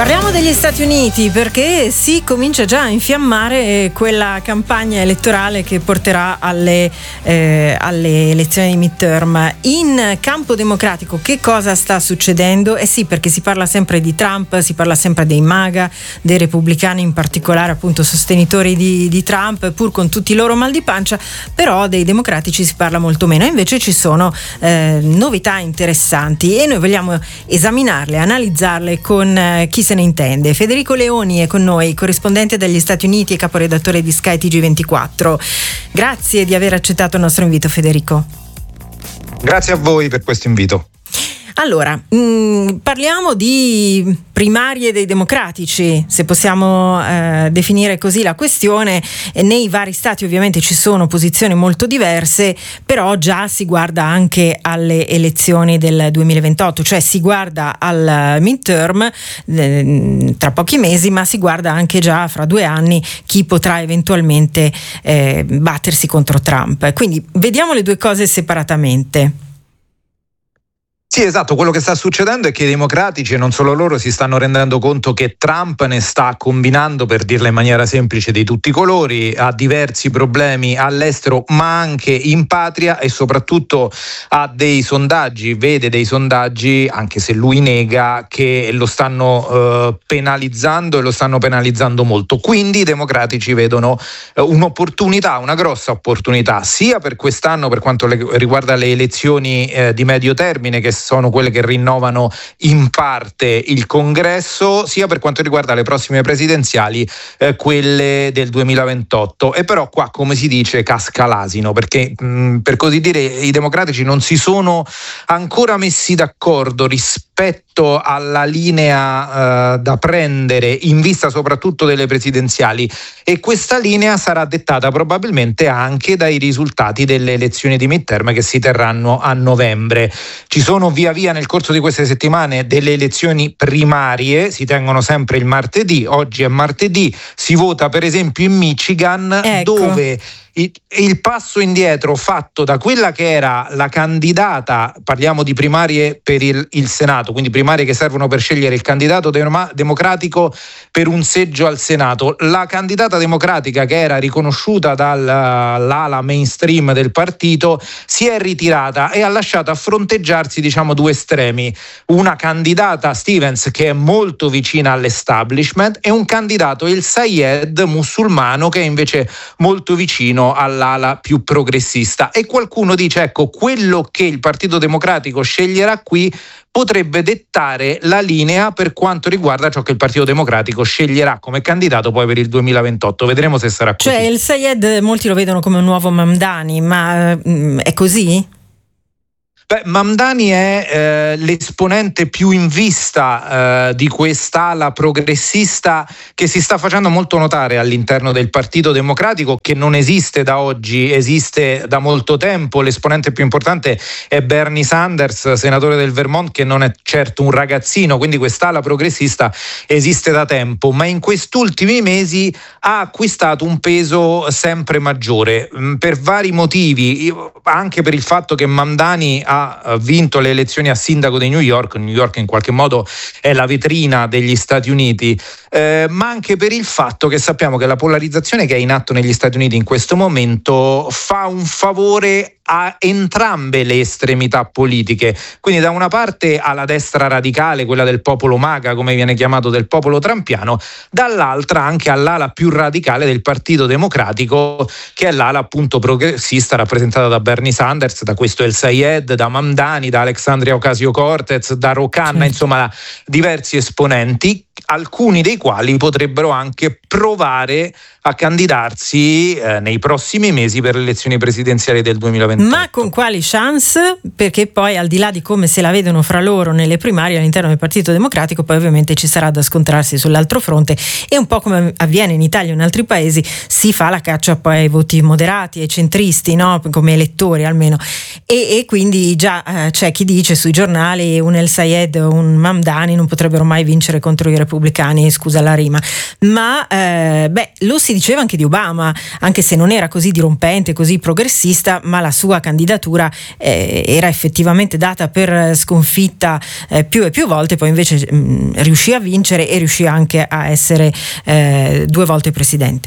Parliamo degli Stati Uniti perché si comincia già a infiammare quella campagna elettorale che porterà alle elezioni di midterm. In campo democratico che cosa sta succedendo? Sì, perché si parla sempre di Trump, si parla sempre dei MAGA, dei repubblicani in particolare, appunto sostenitori di Trump, pur con tutti i loro mal di pancia, però dei democratici si parla molto meno. Invece ci sono novità interessanti e noi vogliamo esaminarle, analizzarle con chi se ne intende. Federico Leoni è con noi, corrispondente degli Stati Uniti e caporedattore di Sky TG24. Grazie di aver accettato il nostro invito, Federico. Grazie a voi per questo invito. Allora, parliamo di primarie dei democratici, se possiamo definire così la questione. Nei vari stati ovviamente ci sono posizioni molto diverse, però già si guarda anche alle elezioni del 2028, cioè si guarda al midterm tra pochi mesi, ma si guarda anche già fra 2 anni chi potrà eventualmente battersi contro Trump. Quindi vediamo le due cose separatamente. Sì, esatto, quello che sta succedendo è che i democratici e non solo loro si stanno rendendo conto che Trump ne sta combinando, per dirla in maniera semplice, di tutti i colori, ha diversi problemi all'estero ma anche in patria e soprattutto ha dei sondaggi, vede dei sondaggi, anche se lui nega, che lo stanno penalizzando e lo stanno penalizzando molto. Quindi i democratici vedono un'opportunità, una grossa opportunità, sia per quest'anno per quanto riguarda le elezioni di medio termine, che sono quelle che rinnovano in parte il congresso, sia per quanto riguarda le prossime presidenziali, quelle del 2028. E però qua, come si dice, casca l'asino, perché per così dire i democratici non si sono ancora messi d'accordo rispetto alla linea da prendere in vista soprattutto delle presidenziali, e questa linea sarà dettata probabilmente anche dai risultati delle elezioni di midterm che si terranno a novembre. Ci sono via via nel corso di queste settimane delle elezioni primarie, si tengono sempre il martedì. Oggi è martedì, si vota per esempio in Michigan, dove il passo indietro fatto da quella che era la candidata, parliamo di primarie per il Senato, quindi primarie che servono per scegliere il candidato democratico per un seggio al Senato. La candidata democratica, che era riconosciuta dall'ala mainstream del partito, si è ritirata e ha lasciato a fronteggiarsi, diciamo, due estremi: una candidata, Stevens, che è molto vicina all'establishment, e un candidato, el Sayed, musulmano, che è invece molto vicino all'ala più progressista. E qualcuno dice, ecco, quello che il Partito Democratico sceglierà qui potrebbe dettare la linea per quanto riguarda ciò che il Partito Democratico sceglierà come candidato poi per il 2028. Vedremo se sarà così. Cioè el Sayed molti lo vedono come un nuovo Mamdani, ma è così? Beh, Mamdani è l'esponente più in vista di quest'ala progressista che si sta facendo molto notare all'interno del Partito Democratico, che non esiste da oggi, esiste da molto tempo. L'esponente più importante è Bernie Sanders, senatore del Vermont, che non è certo un ragazzino, quindi quest'ala progressista esiste da tempo, ma in questi ultimi mesi ha acquistato un peso sempre maggiore per vari motivi, anche per il fatto che Mamdani ha vinto le elezioni a sindaco di New York in qualche modo è la vetrina degli Stati Uniti, ma anche per il fatto che sappiamo che la polarizzazione che è in atto negli Stati Uniti in questo momento fa un favore a entrambe le estremità politiche, quindi da una parte alla destra radicale, quella del popolo MAGA, come viene chiamato, del popolo trampiano, dall'altra anche all'ala più radicale del Partito Democratico, che è l'ala appunto progressista rappresentata da Bernie Sanders, da questo el Sayed, da Mamdani, da Alexandria Ocasio-Cortez, da Ro Khanna, insomma da diversi esponenti, alcuni dei quali potrebbero anche provare a candidarsi nei prossimi mesi per le elezioni presidenziali del 2028. Ma con quali chance? Perché poi, al di là di come se la vedono fra loro nelle primarie all'interno del Partito Democratico, poi ovviamente ci sarà da scontrarsi sull'altro fronte, e un po' come avviene in Italia o in altri paesi si fa la caccia poi ai voti moderati, ai centristi, no? Come elettori almeno, e quindi già c'è chi dice sui giornali un el Sayed o un Mamdani non potrebbero mai vincere contro i repubblicani, scusa la rima, ma lo si diceva anche di Obama, anche se non era così dirompente, così progressista, ma la sua candidatura era effettivamente data per sconfitta più e più volte, poi invece riuscì a vincere e riuscì anche a essere 2 volte presidente.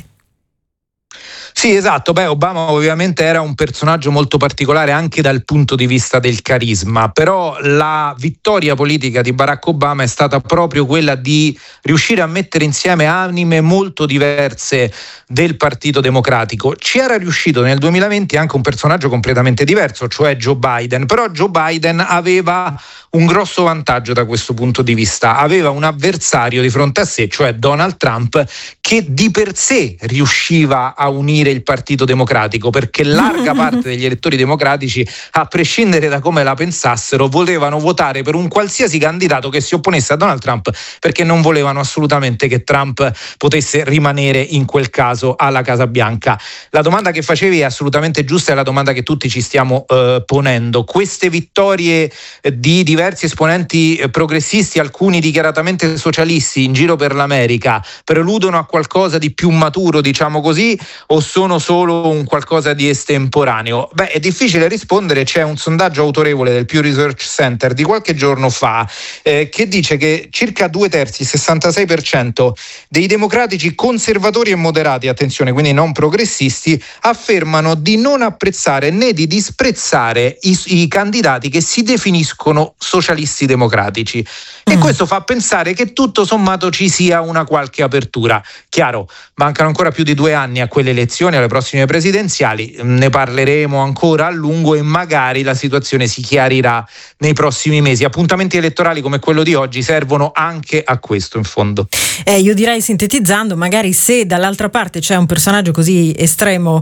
Sì, esatto. Obama ovviamente era un personaggio molto particolare anche dal punto di vista del carisma, però la vittoria politica di Barack Obama è stata proprio quella di riuscire a mettere insieme anime molto diverse del Partito Democratico. Ci era riuscito nel 2020 anche un personaggio completamente diverso, cioè Joe Biden, però Joe Biden aveva un grosso vantaggio da questo punto di vista, aveva un avversario di fronte a sé, cioè Donald Trump, che di per sé riusciva a unire il Partito Democratico, perché larga parte degli elettori democratici, a prescindere da come la pensassero, volevano votare per un qualsiasi candidato che si opponesse a Donald Trump, perché non volevano assolutamente che Trump potesse rimanere in quel caso alla Casa Bianca. La domanda che facevi è assolutamente giusta, è la domanda che tutti ci stiamo ponendo. Queste vittorie di diversi esponenti progressisti, alcuni dichiaratamente socialisti, in giro per l'America, preludono a qualcosa di più maturo, diciamo così, o sono solo un qualcosa di estemporaneo? È difficile rispondere. C'è un sondaggio autorevole del Pew Research Center di qualche giorno fa che dice che circa 2/3, il 66% dei democratici conservatori e moderati, attenzione, quindi non progressisti, affermano di non apprezzare né di disprezzare i candidati che si definiscono socialisti democratici. E questo fa pensare che tutto sommato ci sia una qualche apertura. Chiaro, mancano ancora più di 2 anni a quelle elezioni, alle prossime presidenziali, ne parleremo ancora a lungo e magari la situazione si chiarirà nei prossimi mesi. Appuntamenti elettorali come quello di oggi servono anche a questo, in fondo. Io direi, sintetizzando, magari se dall'altra parte c'è un personaggio così estremo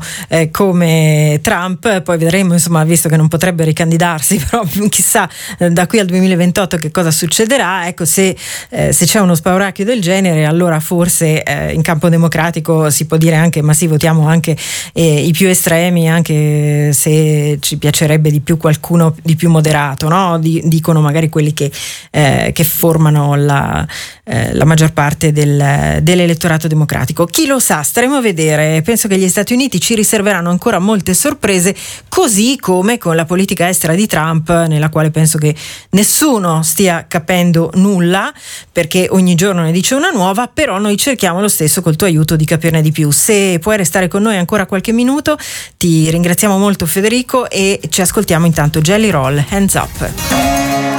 come Trump, poi vedremo, insomma, visto che non potrebbe ricandidarsi, però chissà da qui al 2028 che cosa succederà. Ecco, se c'è uno spauracchio del genere, allora forse in campo democratico si può dire anche: ma sì, votiamo anche i più estremi, anche se ci piacerebbe di più qualcuno di più moderato, no? Dicono magari quelli che formano la maggior parte dell'elettorato democratico. Chi lo sa, staremo a vedere. Penso che gli Stati Uniti ci riserveranno ancora molte sorprese, così come con la politica estera di Trump, nella quale penso che nessuno stia capendo nulla, perché ogni giorno ne dice una nuova, però noi cerchiamo lo stesso col tuo aiuto di capirne di più. Se puoi restare con noi ancora qualche minuto, ti ringraziamo molto, Federico, e ci ascoltiamo intanto Jelly Roll, Hands Up.